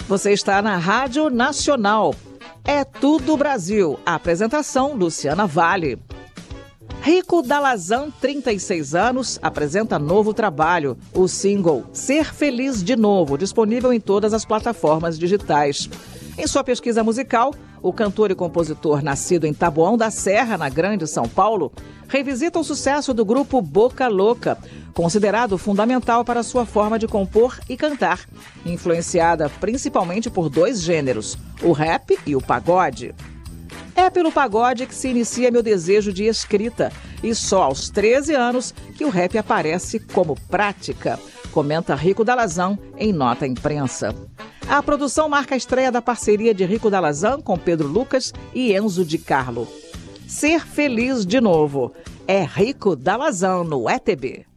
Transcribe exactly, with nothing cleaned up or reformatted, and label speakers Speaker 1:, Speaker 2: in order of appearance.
Speaker 1: Você está na Rádio Nacional. É Tudo Brasil. A apresentação, Luciana Vale. Rico Dalazan, trinta e seis anos, apresenta novo trabalho. O single Ser Feliz de Novo, disponível em todas as plataformas digitais. Em sua pesquisa musical, o cantor e compositor nascido em Taboão da Serra, na Grande São Paulo, revisita o sucesso do grupo Boca Louca, considerado fundamental para sua forma de compor e cantar, influenciada principalmente por dois gêneros, o rap e o pagode. É pelo pagode que se inicia meu desejo de escrita, e só aos treze anos que o rap aparece como prática, comenta Rico Dalazan em nota à imprensa. A produção marca a estreia da parceria de Rico Dalazan com Pedro Lucas e Enzo de Carlo. Ser Feliz de Novo. É Rico Dalazan no E T B.